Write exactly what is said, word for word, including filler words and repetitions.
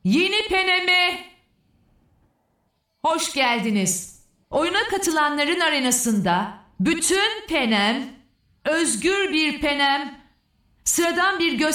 Yeni Penem'e hoş geldiniz. Oyuna katılanların arenasında bütün Penem, özgür bir Penem, sıradan bir gösteri